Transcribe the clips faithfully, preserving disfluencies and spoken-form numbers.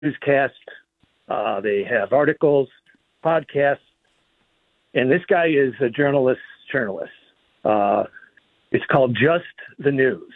newscasts. Uh, they have articles, podcasts, and this guy is a journalist. Journalist. Uh, it's called Just the News.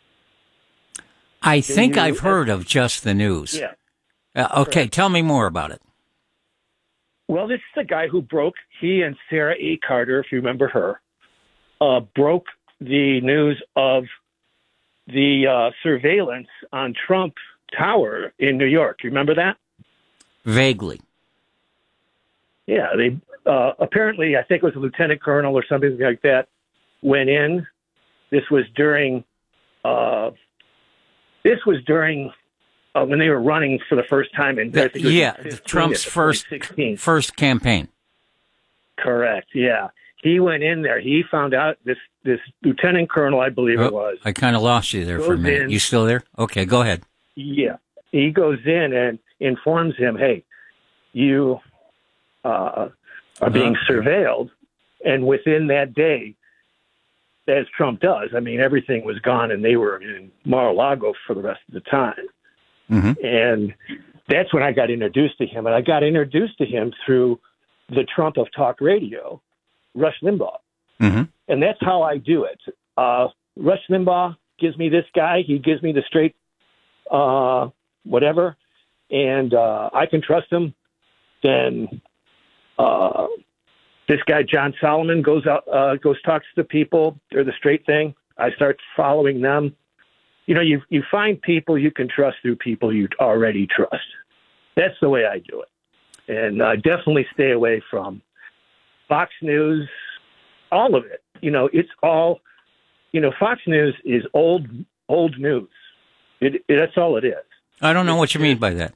I think you, I've heard of Just the News. Yeah. Uh, okay, correct. Tell me more about it. Well, this is the guy who broke, he and Sarah A. Carter, if you remember her, uh, broke the news of the uh, surveillance on Trump Tower in New York. You remember that? Vaguely. Yeah, they uh, apparently, I think it was a lieutenant colonel or something like that, went in. This was during, uh, this was during uh, when they were running for the first time in the, yeah, Trump's first first campaign. Correct. Yeah, he went in there. He found out this this lieutenant colonel, I believe oh, it was. I kind of lost you there for a minute. In, you still there? Okay, go ahead. Yeah, he goes in and informs him, "Hey, you uh, are being uh-huh. surveilled," and within that day, as Trump does, I mean, everything was gone, and they were in Mar-a-Lago for the rest of the time. Mm-hmm. And that's when I got introduced to him, and I got introduced to him through the Trump of talk radio, Rush Limbaugh. Mm-hmm. And that's how I do it. Uh, Rush Limbaugh gives me this guy. He gives me the straight uh, whatever, and uh, I can trust him. Then uh, this guy, John Solomon, goes out, uh, goes talks to people. They're the straight thing. I start following them. You know, you you find people you can trust through people you already trust. That's the way I do it. And I definitely stay away from Fox News, all of it. You know, it's all, you know, Fox News is old, old news. It, it, that's all it is. I don't know what you mean by that.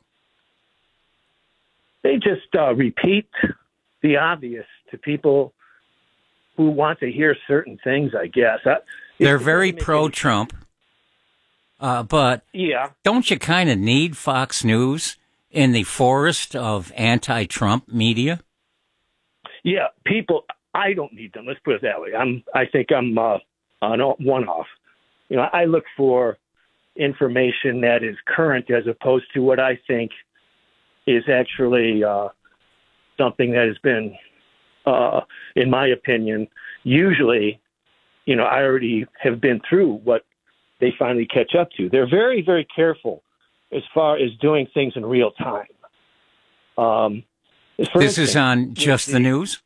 They just uh, repeat the obvious to people who want to hear certain things, I guess. I, They're very pro-Trump. Uh, but yeah. Don't you kind of need Fox News in the forest of anti-Trump media? Yeah, people, I don't need them. Let's put it that way. I'm, I think I'm uh, on one-off. You know, I look for information that is current as opposed to what I think is actually uh, something that has been, uh, in my opinion, usually, you know, I already have been through what they finally catch up to. They're very, very careful as far as doing things in real time. Um, this instance, is on Just the, the News?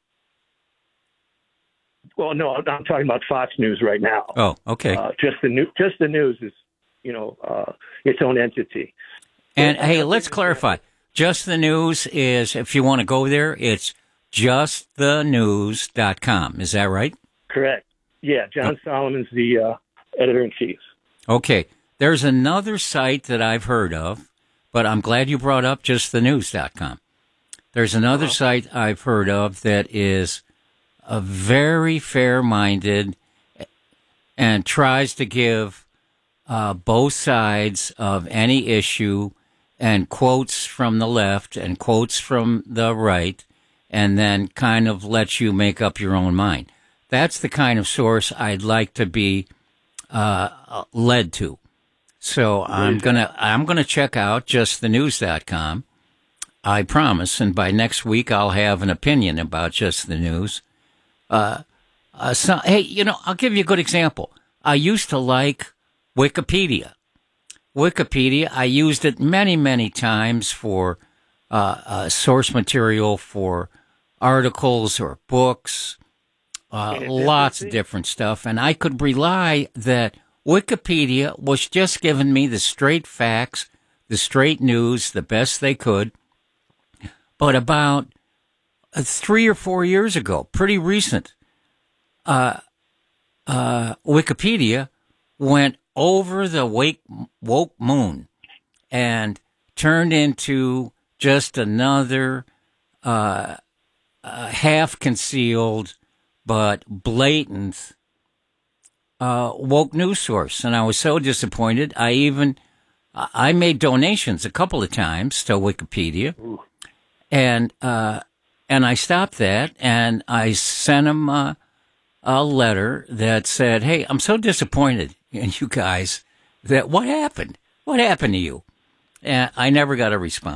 Well, no, I'm talking about Fox News right now. Oh, okay. Uh, just the new, just the News is, you know, uh, its own entity. And but, hey, let's clarify. Just the News is, if you want to go there, it's just the news dot com. Is that right? Correct. Yeah, John oh. Solomon's the uh, editor-in-chief. Okay. There's another site that I've heard of, but I'm glad you brought up just the news dot com. There's another uh-huh. site I've heard of that is a very fair-minded and tries to give uh, both sides of any issue and quotes from the left and quotes from the right, and then kind of lets you make up your own mind. That's the kind of source I'd like to be uh, led to. So I'm gonna I'm gonna check out just the news dot com. I promise, and by next week I'll have an opinion about Just the News. Uh, uh, so, hey, you know, I'll give you a good example. I used to like Wikipedia. Wikipedia, I used it many, many times for uh, uh, source material for articles or books, uh, lots of different stuff. And I could rely that Wikipedia was just giving me the straight facts, the straight news, the best they could. But about uh, three or four years ago, pretty recent, uh, uh, Wikipedia went over the wake, woke moon and turned into just another uh, uh, half-concealed but blatant uh, woke news source. And I was so disappointed. I even I made donations a couple of times to Wikipedia, Ooh. and uh, and I stopped that, and I sent them uh, a letter that said, "Hey, I'm so disappointed in you guys. That what happened? What happened to you?" And I never got a response.